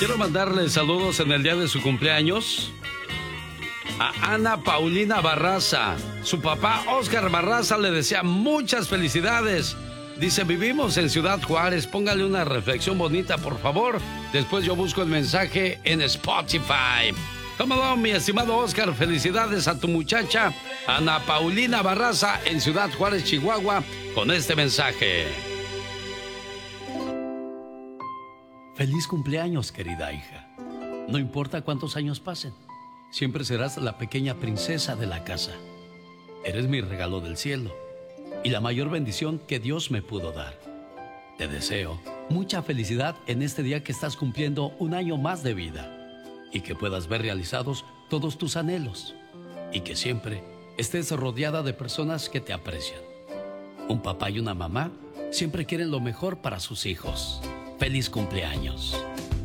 Quiero mandarle saludos en el día de su cumpleaños a Ana Paulina Barraza. Su papá, Oscar Barraza, le desea muchas felicidades. Dice, vivimos en Ciudad Juárez. Póngale una reflexión bonita, por favor. Después yo busco el mensaje en Spotify. ¿Cómo no, mi estimado Oscar? Felicidades a tu muchacha, Ana Paulina Barraza, en Ciudad Juárez, Chihuahua, con este mensaje. Feliz cumpleaños, querida hija. No importa cuántos años pasen, siempre serás la pequeña princesa de la casa. Eres mi regalo del cielo y la mayor bendición que Dios me pudo dar. Te deseo mucha felicidad en este día que estás cumpliendo un año más de vida y que puedas ver realizados todos tus anhelos y que siempre estés rodeada de personas que te aprecian. Un papá y una mamá siempre quieren lo mejor para sus hijos. ¡Feliz cumpleaños!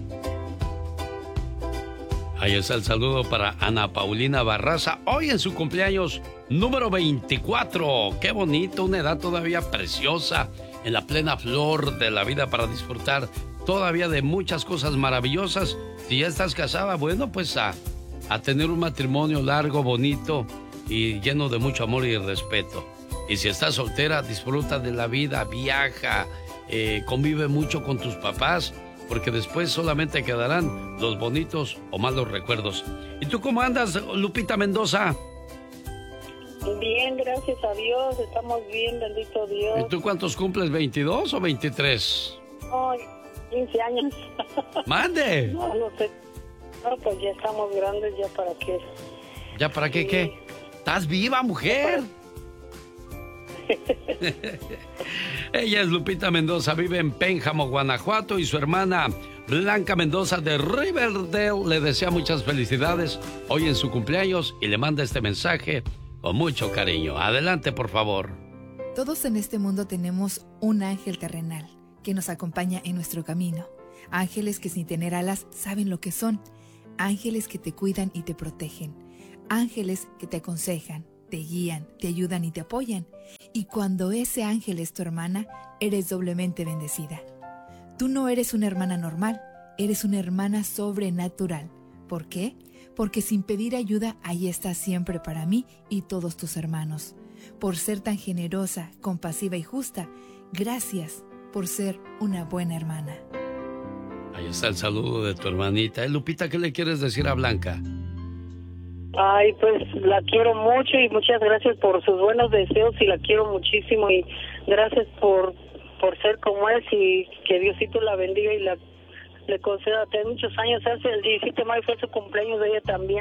Ahí está el saludo para Ana Paulina Barraza, hoy en su cumpleaños número 24. ¡Qué bonito! Una edad todavía preciosa, en la plena flor de la vida para disfrutar todavía de muchas cosas maravillosas. Si ya estás casada, bueno, pues a tener un matrimonio largo, bonito y lleno de mucho amor y respeto. Y si estás soltera, disfruta de la vida, viaja, convive mucho con tus papás, porque después solamente quedarán los bonitos o malos recuerdos. ¿Y tú cómo andas, Lupita Mendoza? Bien, gracias a Dios, estamos bien, bendito Dios. ¿Y tú cuántos cumples, 22 o 23? Ay, 15 años. ¡Mande! No sé. No, pues ya estamos grandes, ¿ya para qué? ¿Ya para qué, qué? ¿Estás viva, mujer? Ella es Lupita Mendoza, vive en Pénjamo, Guanajuato, y su hermana Blanca Mendoza de Riverdale le desea muchas felicidades hoy en su cumpleaños y le manda este mensaje con mucho cariño. Adelante, por favor. Todos en este mundo tenemos un ángel terrenal que nos acompaña en nuestro camino. Ángeles que sin tener alas saben lo que son. Ángeles que te cuidan y te protegen. Ángeles que te aconsejan, te guían, te ayudan y te apoyan. Y cuando ese ángel es tu hermana, eres doblemente bendecida. Tú no eres una hermana normal, eres una hermana sobrenatural. ¿Por qué? Porque sin pedir ayuda, ahí estás siempre para mí y todos tus hermanos. Por ser tan generosa, compasiva y justa, gracias por ser una buena hermana. Ahí está el saludo de tu hermanita. Lupita, ¿qué le quieres decir a Blanca? Ay, pues la quiero mucho y muchas gracias por sus buenos deseos y la quiero muchísimo y gracias por ser como es y que Diosito la bendiga y le conceda tener muchos años. Hace el 17 de mayo fue su cumpleaños de ella también.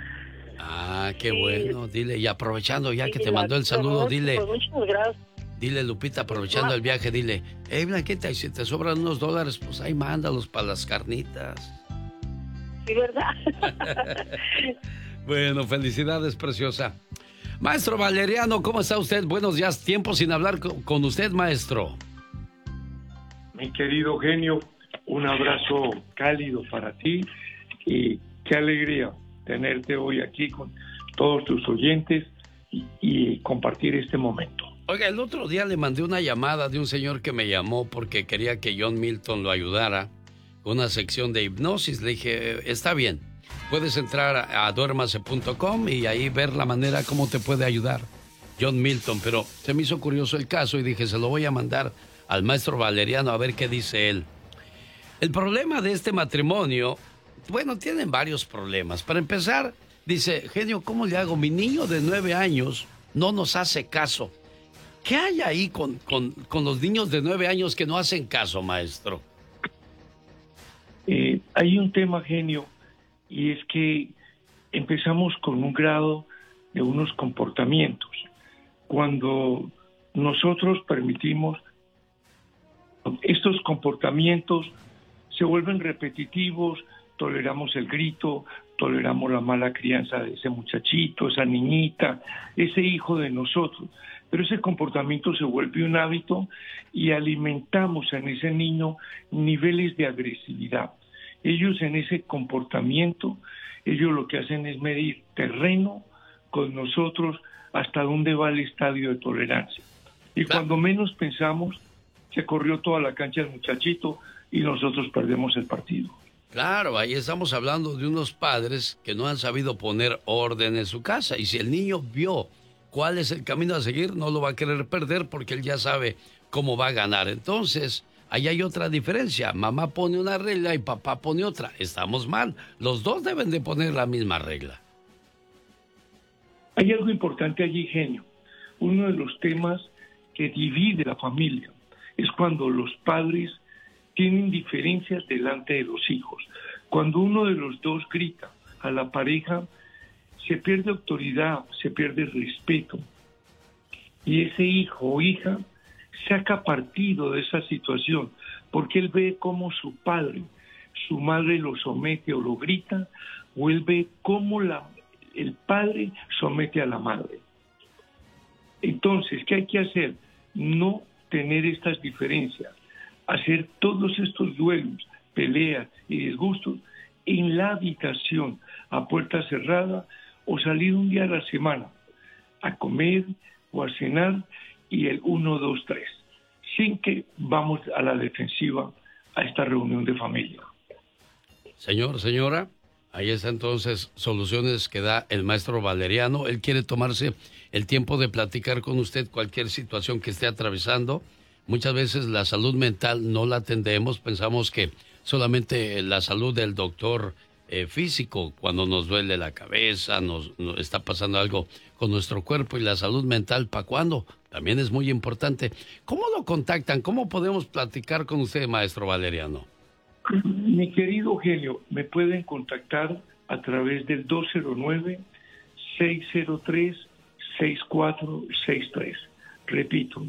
Ah, qué bueno. Dile, y aprovechando ya que te mandó el saludo, dile. Pues muchas gracias. Dile, Lupita, aprovechando el viaje, dile, Blanquita, y si te sobran unos dólares, pues ahí mándalos para las carnitas. Sí, ¿verdad? Bueno, felicidades, preciosa. Maestro Valeriano, ¿cómo está usted? Buenos días, tiempo sin hablar con usted, maestro. Mi querido genio, un abrazo cálido para ti y qué alegría tenerte hoy aquí con todos tus oyentes y compartir este momento. Oiga, el otro día le mandé una llamada de un señor que me llamó porque quería que John Milton lo ayudara con una sección de hipnosis. Le dije, está bien, puedes entrar a duérmase.com y ahí ver la manera como te puede ayudar John Milton. Pero se me hizo curioso el caso y dije, se lo voy a mandar al maestro Valeriano a ver qué dice él. El problema de este matrimonio, bueno, tienen varios problemas. Para empezar, dice, genio, ¿cómo le hago? Mi niño de 9 años no nos hace caso. ¿Qué hay ahí con los niños de 9 años que no hacen caso, maestro? Hay un tema, genio, y es que empezamos con un grado de unos comportamientos. Cuando nosotros permitimos estos comportamientos, se vuelven repetitivos, toleramos el grito, toleramos la mala crianza de ese muchachito, esa niñita, ese hijo de nosotros. Pero ese comportamiento se vuelve un hábito y alimentamos en ese niño niveles de agresividad. Ellos en ese comportamiento, ellos lo que hacen es medir terreno con nosotros hasta dónde va el estadio de tolerancia. Y cuando menos pensamos, se corrió toda la cancha del muchachito y nosotros perdemos el partido. Claro, ahí estamos hablando de unos padres que no han sabido poner orden en su casa. Y si el niño vio cuál es el camino a seguir, no lo va a querer perder porque él ya sabe cómo va a ganar. Entonces, ahí hay otra diferencia. Mamá pone una regla y papá pone otra. Estamos mal. Los dos deben de poner la misma regla. Hay algo importante allí, genio. Uno de los temas que divide la familia es cuando los padres tienen diferencias delante de los hijos. Cuando uno de los dos grita a la pareja, se pierde autoridad, se pierde respeto. Y ese hijo o hija saca partido de esa situación, porque él ve cómo su padre, su madre lo somete o lo grita, o él ve cómo el padre somete a la madre. Entonces, ¿qué hay que hacer? No tener estas diferencias, hacer todos estos duelos, peleas y disgustos en la habitación, a puerta cerrada, o salir un día a la semana a comer o a cenar y el 1, 2, 3, sin que vamos a la defensiva a esta reunión de familia. Señor, señora, ahí está entonces soluciones que da el maestro Valeriano. Él quiere tomarse el tiempo de platicar con usted cualquier situación que esté atravesando. Muchas veces la salud mental no la atendemos, pensamos que solamente la salud del doctor físico, cuando nos duele la cabeza, nos está pasando algo con nuestro cuerpo, y la salud mental, ¿para cuándo? También es muy importante. ¿Cómo lo contactan? ¿Cómo podemos platicar con usted, maestro Valeriano? Mi querido genio, me pueden contactar a través del 209-603-6463. Repito,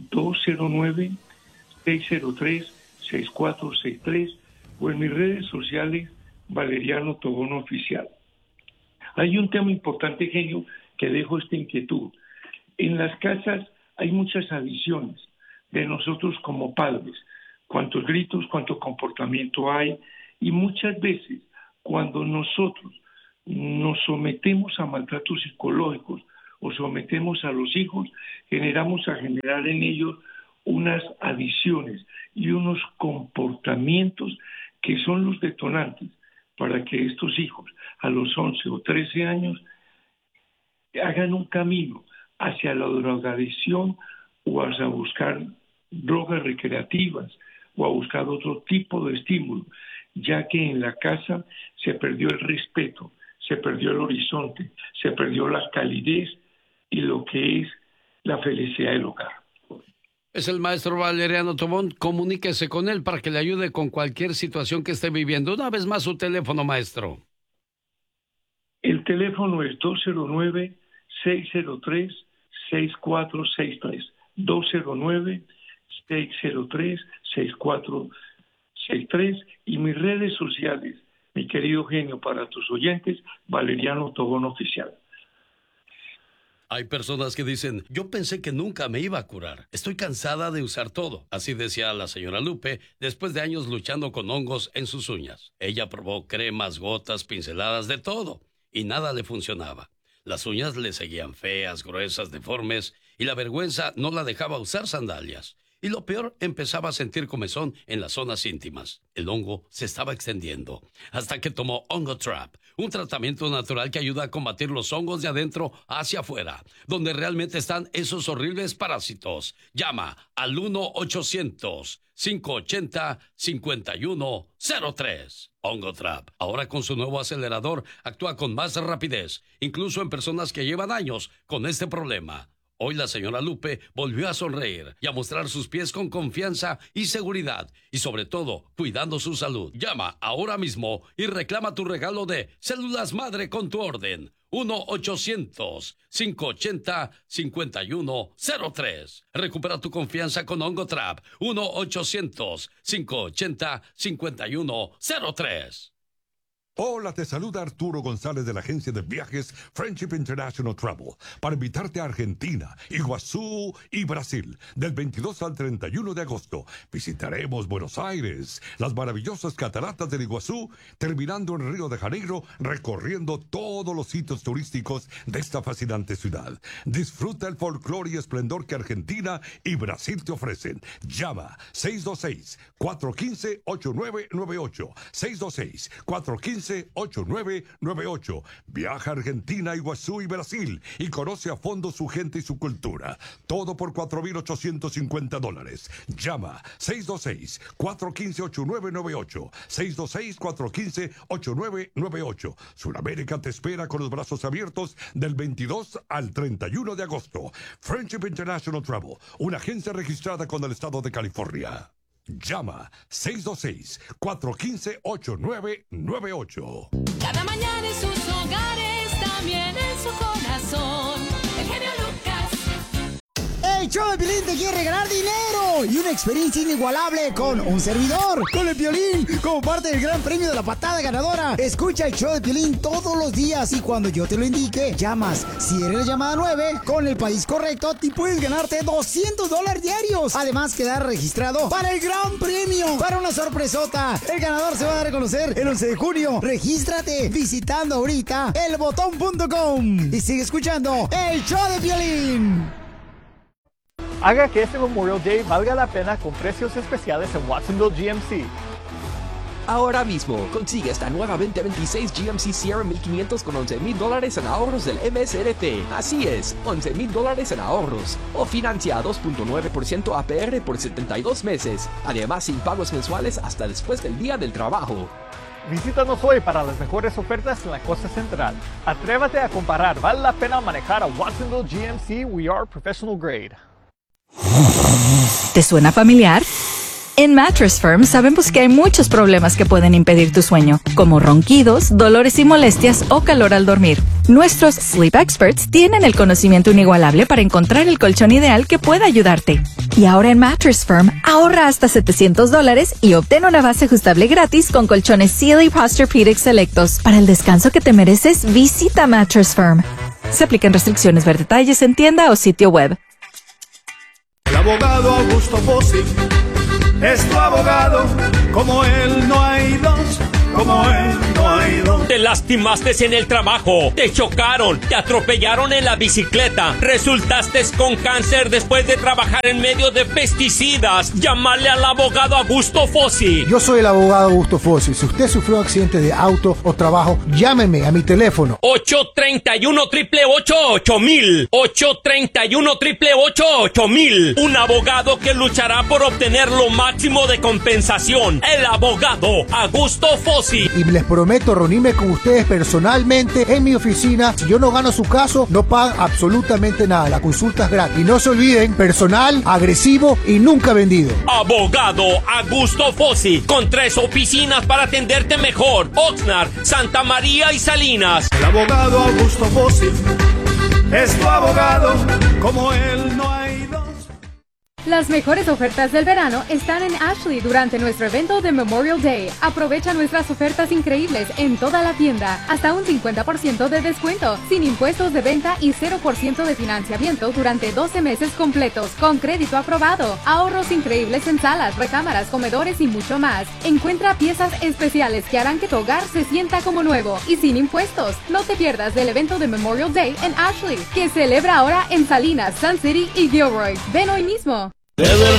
209-603-6463, o en mis redes sociales, Valeriano Tobón Oficial. Hay un tema importante, genio, que dejo esta inquietud. En las casas hay muchas adiciones de nosotros como padres. Cuántos gritos, cuánto comportamiento hay, y muchas veces cuando nosotros nos sometemos a maltratos psicológicos o sometemos a los hijos, generamos en ellos unas adiciones y unos comportamientos que son los detonantes para que estos hijos a los 11 o 13 años hagan un camino hacia la drogadicción o hacia buscar drogas recreativas o a buscar otro tipo de estímulo, ya que en la casa se perdió el respeto, se perdió el horizonte, se perdió la calidez y lo que es la felicidad del hogar. Es el maestro Valeriano Tobón. Comuníquese con él para que le ayude con cualquier situación que esté viviendo. Una vez más, su teléfono, maestro. El teléfono es 209-603-6463. 209-603-6463. Y mis redes sociales, mi querido genio, para tus oyentes, Valeriano Tobón Oficial. Hay personas que dicen, yo pensé que nunca me iba a curar. Estoy cansada de usar todo. Así decía la señora Lupe después de años luchando con hongos en sus uñas. Ella probó cremas, gotas, pinceladas, de todo, y nada le funcionaba. Las uñas le seguían feas, gruesas, deformes, y la vergüenza no la dejaba usar sandalias. Y lo peor, empezaba a sentir comezón en las zonas íntimas. El hongo se estaba extendiendo, hasta que tomó OngoTrap, un tratamiento natural que ayuda a combatir los hongos de adentro hacia afuera, donde realmente están esos horribles parásitos. Llama al 1-800-580-5103. OngoTrap, ahora con su nuevo acelerador, actúa con más rapidez, incluso en personas que llevan años con este problema. Hoy la señora Lupe volvió a sonreír y a mostrar sus pies con confianza y seguridad, y sobre todo, cuidando su salud. Llama ahora mismo y reclama tu regalo de células madre con tu orden. 1-800-580-5103. Recupera tu confianza con OngoTrap. 1-800-580-5103. Hola, te saluda Arturo González de la agencia de viajes Friendship International Travel para invitarte a Argentina, Iguazú y Brasil del 22 al 31 de agosto. Visitaremos Buenos Aires, las maravillosas cataratas del Iguazú, terminando en Río de Janeiro, recorriendo todos los sitios turísticos de esta fascinante ciudad. Disfruta el folclore y esplendor que Argentina y Brasil te ofrecen. Llama 626-415-8998. 626-415-8998. Viaja a Argentina, Iguazú y Brasil y conoce a fondo su gente y su cultura. Todo por $4,850. Llama 626-415-8998. 626-415-8998. Sudamérica te espera con los brazos abiertos del 22 al 31 de agosto. Friendship International Travel, una agencia registrada con el estado de California. Llama 626-415-8998. Cada mañana en sus hogares, también en su corazón. El genio Lucas. El show de Piolín te quiere regalar dinero y una experiencia inigualable con un servidor, con el Piolín, como parte del gran premio de la patada ganadora. Escucha el show de Piolín todos los días y cuando yo te lo indique, llamas. Si eres la llamada 9, con el país correcto, te puedes ganarte $200 diarios. Además, quedar registrado para el gran premio, para una sorpresota. El ganador se va a dar a conocer el 11 de junio. Regístrate visitando ahorita elbotón.com y sigue escuchando el show de Piolín. Haga que este Memorial Day valga la pena con precios especiales en Watsonville GMC. Ahora mismo, consigue esta nueva 2026 GMC Sierra 1500 con $11,000 en ahorros del MSRP. Así es, $11,000 en ahorros. O financia 2.9% APR por 72 meses. Además, sin pagos mensuales hasta después del Día del Trabajo. Visítanos hoy para las mejores ofertas en la costa central. Atrévate a comparar. Vale la pena manejar a Watsonville GMC. We are professional grade. ¿Te suena familiar? En Mattress Firm sabemos que hay muchos problemas que pueden impedir tu sueño, como ronquidos, dolores y molestias o calor al dormir. Nuestros Sleep Experts tienen el conocimiento inigualable para encontrar el colchón ideal que pueda ayudarte. Y ahora en Mattress Firm, ahorra hasta $700 y obtén una base ajustable gratis con colchones Sealy Posturepedic selectos. Para el descanso que te mereces, visita Mattress Firm. Se aplican restricciones, ver detalles en tienda o sitio web. El abogado Augusto Fossi es tu abogado, como él no hay dos, como él no hay dos. Te lastimaste en el trabajo, te chocaron, te atropellaron en la bicicleta, resultaste con cáncer después de trabajar en medio de pesticidas. Llámale al abogado Augusto Fossi. Yo soy el abogado Augusto Fossi. Si usted sufrió un accidente de auto o trabajo, llámeme a mi teléfono 831-888-8000. 831-888-8000. Un abogado que luchará por obtener lo máximo de compensación. El abogado Augusto Fossi. Y les prometo reunirme con ustedes personalmente en mi oficina. Si yo no gano su caso, no pagan absolutamente nada. La consulta es gratis. Y no se olviden, personal, agresivo y nunca vendido. Abogado Augusto Fossi, con 3 oficinas para atenderte mejor: Oxnard, Santa María y Salinas. El abogado Augusto Fossi es tu abogado, como él no hay dos. Las mejores ofertas del verano están en Ashley durante nuestro evento de Memorial Day. Aprovecha nuestras ofertas increíbles en toda la tienda. Hasta un 50% de descuento, sin impuestos de venta y 0% de financiamiento durante 12 meses completos, con crédito aprobado. Ahorros increíbles en salas, recámaras, comedores y mucho más. Encuentra piezas especiales que harán que tu hogar se sienta como nuevo y sin impuestos. No te pierdas del evento de Memorial Day en Ashley, que celebra ahora en Salinas, Sun City y Gilroy. Ven hoy mismo. De verdad